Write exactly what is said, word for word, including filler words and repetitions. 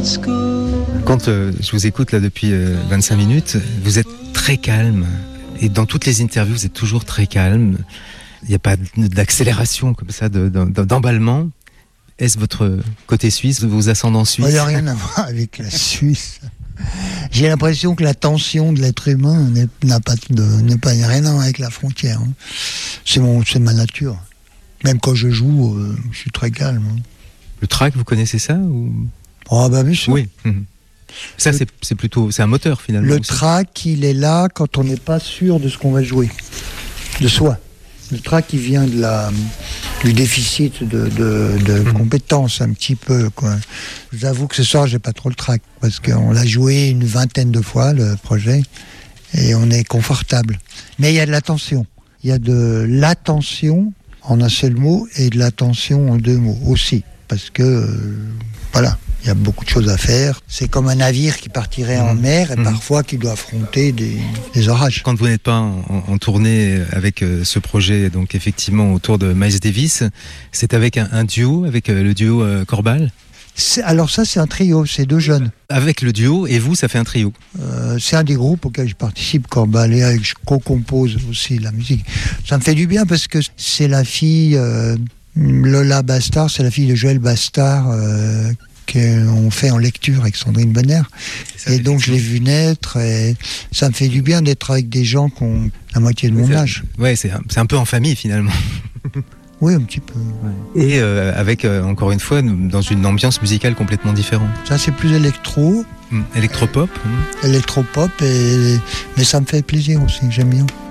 Quand euh, je vous écoute là depuis euh, vingt-cinq minutes, vous êtes très calme. Et dans toutes les interviews, vous êtes toujours très calme. Il n'y a pas d'accélération comme ça, de, de, d'emballement. Est-ce votre côté suisse, vos ascendants suisses ? Il n'y a rien à voir avec la Suisse. J'ai l'impression que la tension de l'être humain n'est, n'a pas de, n'est pas, il n'y a rien à voir avec la frontière. Hein. C'est, mon, c'est ma nature. Même quand je joue, euh, je suis très calme. Hein. Le track, vous connaissez ça ou... Oh bah bien sûr. Oui. Mmh. Ça, le, c'est, c'est plutôt, c'est un moteur finalement. Le track, il est là quand on n'est pas sûr de ce qu'on va jouer, de soi. Le track, il vient de la, du déficit de, de, de mmh. compétences un petit peu, quoi. Je vous avoue que ce soir, j'ai pas trop le track parce qu'on l'a joué une vingtaine de fois le projet et on est confortable. Mais il y a de l'attention. Il y a de l'attention en un seul mot et de l'attention en deux mots aussi, parce que euh, voilà. Il y a beaucoup de choses à faire. C'est comme un navire qui partirait mmh. en mer et mmh. parfois qui doit affronter des, des orages. Quand vous n'êtes pas en, en tournée avec euh, ce projet, donc effectivement autour de Miles Davis, c'est avec un, un duo, avec euh, le duo euh, Corbal ? C'est, alors ça, c'est un trio, c'est deux jeunes. Avec le duo et vous, ça fait un trio ? euh, C'est un des groupes auxquels je participe, Corbal, et avec, je co-compose aussi la musique. Ça me fait du bien parce que c'est la fille, euh, Lola Bastard, c'est la fille de Joël Bastard, euh, qu'on fait en lecture avec Sandrine Bonner. Et, et donc je l'ai vu naître et ça me fait du bien d'être avec des gens qui ont la moitié de mon c'est, âge. Ouais, c'est un, c'est un peu en famille finalement. Oui, un petit peu. Ouais. Et euh, avec, euh, encore une fois, dans une ambiance musicale complètement différente. Ça, c'est plus électro. Mmh. Électropop. Mmh. Électropop, et... mais ça me fait plaisir aussi, j'aime bien.